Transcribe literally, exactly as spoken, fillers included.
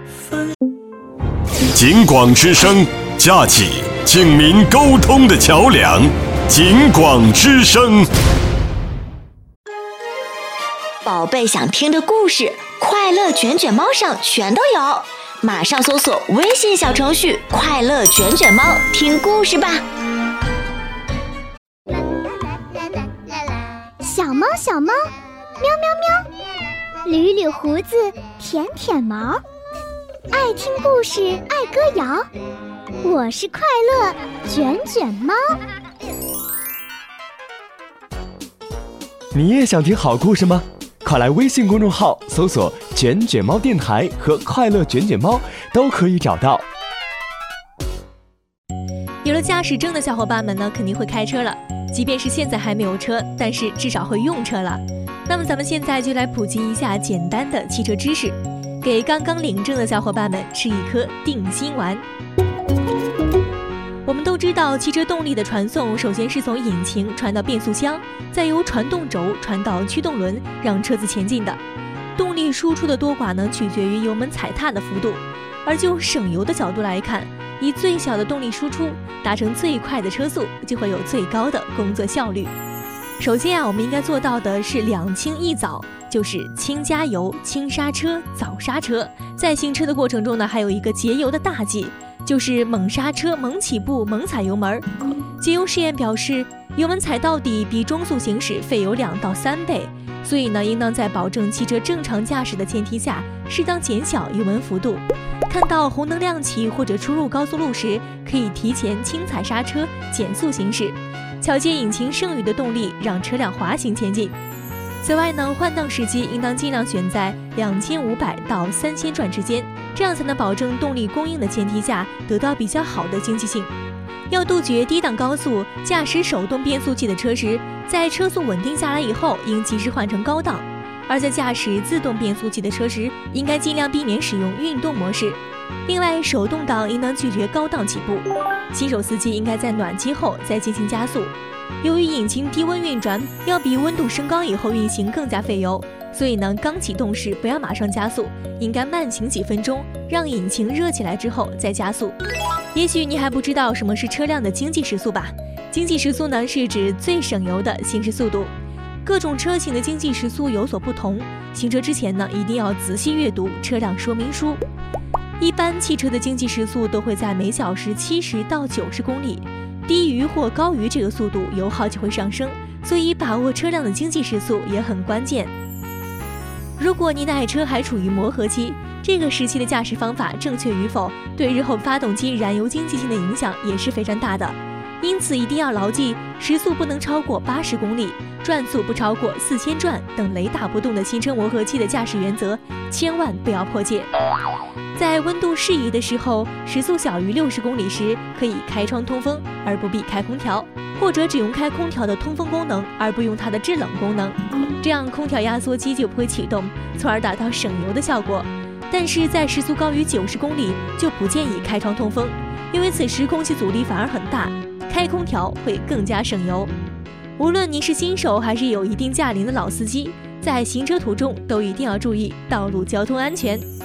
警广之声，架起警民沟通的桥梁。警广之声， 宝贝想听的故事，快乐卷卷猫上全都有，马上搜索微信小程序“快乐卷卷猫”，听故事吧。 小猫小猫，喵喵喵，捋捋胡子，舔舔毛，爱听故事，爱歌谣，我是快乐卷卷猫。 你也想听好故事吗？快来微信公众号搜索卷卷猫电台和快乐卷卷猫，都可以找到。 有了驾驶证的小伙伴们呢，肯定会开车了，即便是现在还没有车，但是至少会用车了。那么咱们现在就来普及一下简单的汽车知识，给刚刚领证的小伙伴们吃一颗定心丸。我们都知道，汽车动力的传送首先是从引擎传到变速箱，再由传动轴传到驱动轮，让车子前进的。动力输出的多寡呢，取决于油门踩踏的幅度。而就省油的角度来看，以最小的动力输出达成最快的车速，就会有最高的工作效率。首先啊，我们应该做到的是两轻一早，就是轻加油、轻刹车、早刹车。在行车的过程中呢，还有一个节油的大忌，就是猛刹车、猛起步、猛踩油门。节油试验表示，油门踩到底比中速行驶费油两到三倍，所以呢，应当在保证汽车正常驾驶的前提下，适当减小油门幅度。看到红灯亮起或者出入高速路时，可以提前轻踩刹车，减速行驶，调节引擎剩余的动力，让车辆滑行前进。此外呢，换挡时机应当尽量选在两千五百到三千转之间，这样才能保证动力供应的前提下得到比较好的经济性。要杜绝低档高速驾驶手动变速器的车时，在车速稳定下来以后，应及时换成高档；而在驾驶自动变速器的车时，应该尽量避免使用运动模式。另外，手动挡应当拒绝高档起步，新手司机应该在暖机后再进行加速。由于引擎低温运转要比温度升高以后运行更加费油，所以呢，刚启动时不要马上加速，应该慢行几分钟，让引擎热起来之后再加速。也许你还不知道什么是车辆的经济时速吧？经济时速呢，是指最省油的行驶速度。各种车型的经济时速有所不同，行车之前呢，一定要仔细阅读车辆说明书。一般汽车的经济时速都会在每小时七十到九十公里，低于或高于这个速度，油耗就会上升，所以把握车辆的经济时速也很关键。如果你的爱车还处于磨合期，这个时期的驾驶方法正确与否，对日后发动机燃油经济性的影响也是非常大的。因此一定要牢记时速不能超过八十公里，转速不超过四千转等雷打不动的行车磨合期的驾驶原则，千万不要破戒。在温度适宜的时候，时速小于六十公里时，可以开窗通风而不必开空调，或者只用开空调的通风功能而不用它的制冷功能，这样空调压缩机就不会启动，从而达到省油的效果。但是在时速高于九十公里就不建议开窗通风，因为此时空气阻力反而很大，开空调会更加省油。无论您是新手还是有一定驾龄的老司机，在行车途中都一定要注意道路交通安全。